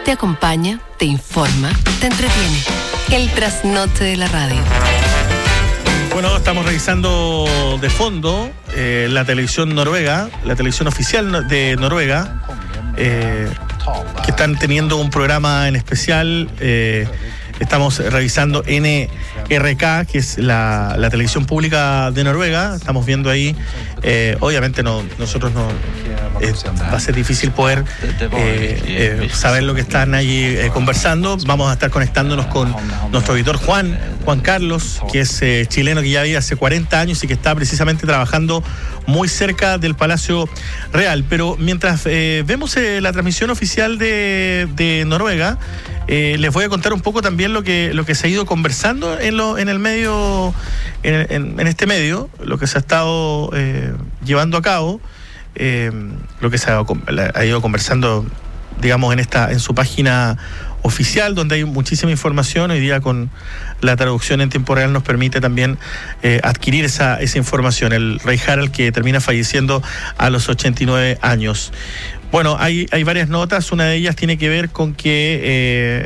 Te acompaña, te informa, te entretiene. El trasnoche de la radio. Bueno, estamos revisando de fondo la televisión noruega, la televisión oficial de Noruega, que están teniendo un programa en especial. Estamos revisando NRK, que es la televisión pública de Noruega. Estamos viendo ahí, obviamente nosotros no va a ser difícil poder saber lo que están allí conversando. Vamos a estar conectándonos con nuestro editor Juan Carlos, que es chileno, que ya vive hace 40 años y que está precisamente trabajando muy cerca del Palacio Real. Pero mientras vemos la transmisión oficial de Noruega, les voy a contar un poco también lo que se ha ido conversando en el medio, en este medio, lo que se ha estado llevando a cabo, lo que se ha ido conversando, digamos, en su página oficial, donde hay muchísima información. Hoy día con la traducción en tiempo real nos permite también adquirir esa información. El rey Harald, que termina falleciendo a los 89 años. Bueno, hay varias notas. Una de ellas tiene que ver con que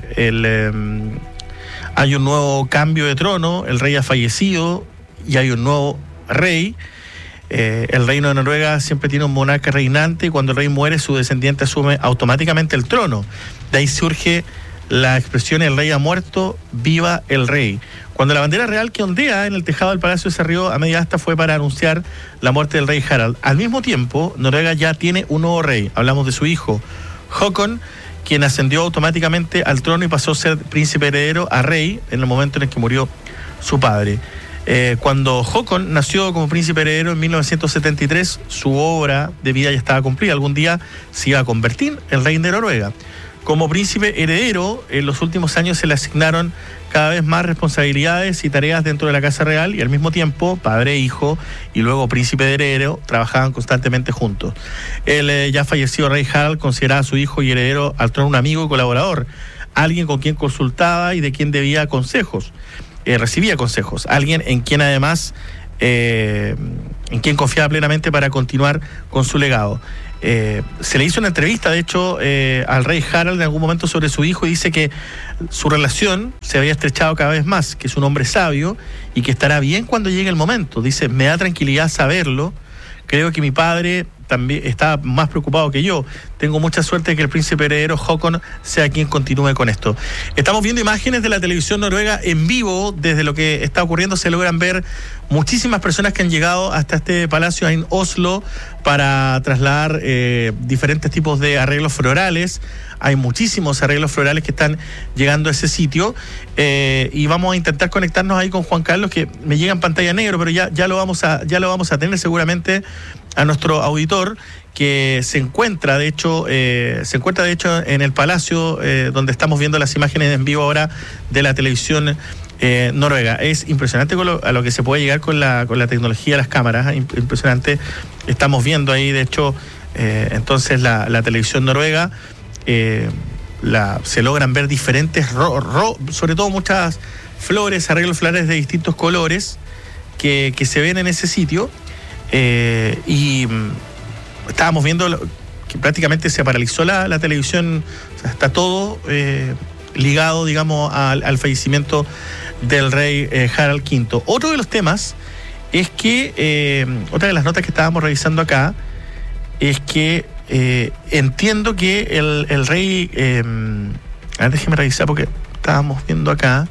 hay un nuevo cambio de trono. El rey ha fallecido y hay un nuevo rey. El reino de Noruega siempre tiene un monarca reinante, y cuando el rey muere, su descendiente asume automáticamente el trono. De ahí surge la expresión: el rey ha muerto, viva el rey. Cuando la bandera real que ondea en el tejado del Palacio se rió a media asta, fue para anunciar la muerte del rey Harald. Al mismo tiempo, Noruega ya tiene un nuevo rey. Hablamos de su hijo, Håkon, quien ascendió automáticamente al trono y pasó a ser príncipe heredero a rey en el momento en el que murió su padre. Cuando Håkon nació como príncipe heredero en 1973, su obra de vida ya estaba cumplida. Algún día se iba a convertir en rey de Noruega. Como príncipe heredero, en los últimos años se le asignaron cada vez más responsabilidades y tareas dentro de la Casa Real, y al mismo tiempo, padre e hijo, y luego príncipe heredero, trabajaban constantemente juntos. El ya fallecido rey Harald consideraba a su hijo y heredero al trono un amigo y colaborador, alguien con quien consultaba y de quien debía consejos. Recibía consejos, alguien en quien además en quien confiaba plenamente para continuar con su legado. Se le hizo una entrevista, de hecho, al rey Harald en algún momento sobre su hijo, y dice que su relación se había estrechado cada vez más, que es un hombre sabio y que estará bien cuando llegue el momento. Dice: me da tranquilidad saberlo, creo que mi padre también está más preocupado que yo. Tengo mucha suerte de que el príncipe heredero Håkon sea quien continúe con esto. Estamos viendo imágenes de la televisión noruega en vivo. Desde lo que está ocurriendo se logran ver muchísimas personas que han llegado hasta este palacio en Oslo para trasladar diferentes tipos de arreglos florales. Hay muchísimos arreglos florales que están llegando a ese sitio, y vamos a intentar conectarnos ahí con Juan Carlos, que me llega en pantalla negro, pero ya lo vamos a tener seguramente a nuestro auditor, que se encuentra de hecho en el palacio donde estamos viendo las imágenes en vivo ahora de la televisión noruega. Es impresionante a lo que se puede llegar con la tecnología de las cámaras, impresionante. Estamos viendo ahí, de hecho, entonces la televisión noruega, se logran ver diferentes, sobre todo muchas flores, arreglos florales de distintos colores que se ven en ese sitio. Y estábamos viendo que prácticamente se paralizó la televisión. O sea, está todo ligado, digamos, al fallecimiento del rey Harald V. Otro de los temas es que, otra de las notas que estábamos revisando acá, es que entiendo que el rey, a ver, déjeme revisar porque estábamos viendo acá,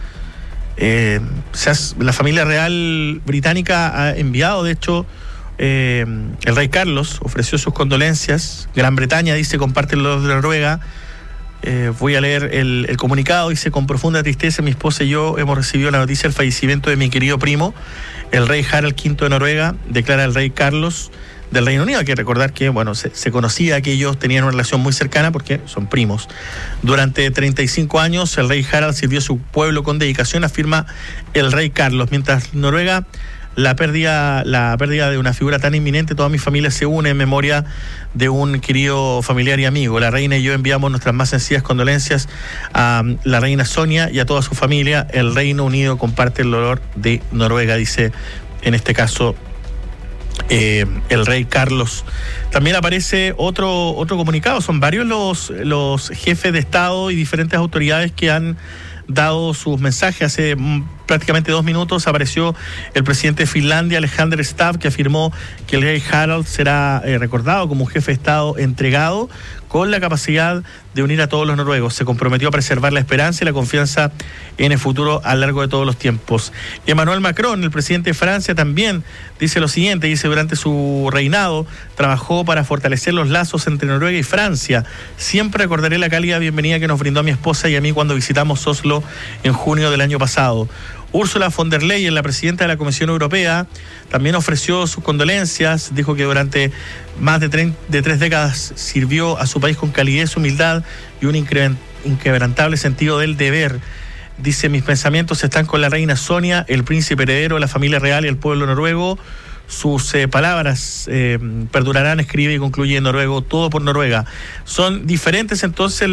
la familia real británica ha enviado, de hecho, el rey Carlos ofreció sus condolencias. Gran Bretaña, dice, comparte los de Noruega. Voy a leer el comunicado. Dice: con profunda tristeza, mi esposa y yo hemos recibido la noticia del fallecimiento de mi querido primo, el rey Harald V de Noruega, declara el rey Carlos del Reino Unido. Hay que recordar que, bueno, se conocía que ellos tenían una relación muy cercana porque son primos. Durante 35 años, el rey Harald sirvió a su pueblo con dedicación, afirma el rey Carlos. Mientras Noruega la pérdida de una figura tan inminente, toda mi familia se une en memoria de un querido familiar y amigo. La reina y yo enviamos nuestras más sencillas condolencias a la reina Sonia y a toda su familia. El Reino Unido comparte el dolor de Noruega, dice en este caso el rey Carlos. También aparece otro comunicado. Son varios los jefes de Estado y diferentes autoridades que han dado sus mensajes. Hace prácticamente 2 minutos apareció el presidente de Finlandia, Alexander Stubb, que afirmó que el rey Harald será recordado como un jefe de Estado entregado, con la capacidad de unir a todos los noruegos. Se comprometió a preservar la esperanza y la confianza en el futuro a lo largo de todos los tiempos. Emmanuel Macron, el presidente de Francia, también dice lo siguiente. Dice: durante su reinado trabajó para fortalecer los lazos entre Noruega y Francia. Siempre recordaré la cálida bienvenida que nos brindó a mi esposa y a mí cuando visitamos Oslo en junio del año pasado. Ursula von der Leyen, la presidenta de la Comisión Europea, también ofreció sus condolencias. Dijo que durante más de 3 décadas sirvió a su país con calidez, humildad y un inquebrantable sentido del deber. Dice: mis pensamientos están con la reina Sonia, el príncipe heredero, la familia real y el pueblo noruego. Sus palabras perdurarán, escribe y concluye en noruego, todo por Noruega. Son diferentes entonces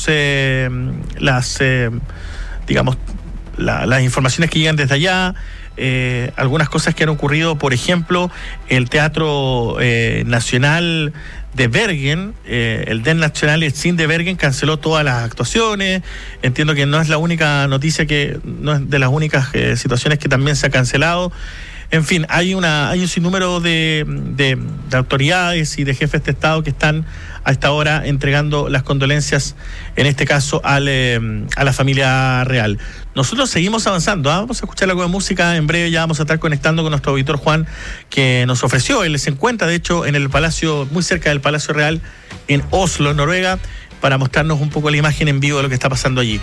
las informaciones que llegan desde allá. Algunas cosas que han ocurrido, por ejemplo, el Teatro Nacional de Bergen, el Den National Scene de Bergen, canceló todas las actuaciones. Entiendo que no es la única noticia, no es de las únicas situaciones que también se ha cancelado. En fin, hay un sinnúmero de autoridades y de jefes de Estado que están a esta hora entregando las condolencias, en este caso a la familia real. Nosotros seguimos avanzando, vamos a escuchar algo de música. En breve ya vamos a estar conectando con nuestro auditor Juan, que nos ofreció. Él se encuentra, de hecho, en el Palacio, muy cerca del Palacio Real, en Oslo, Noruega, para mostrarnos un poco la imagen en vivo de lo que está pasando allí.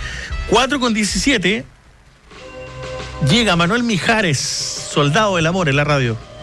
4:17. Llega Manuel Mijares, Soldado del Amor, en la radio.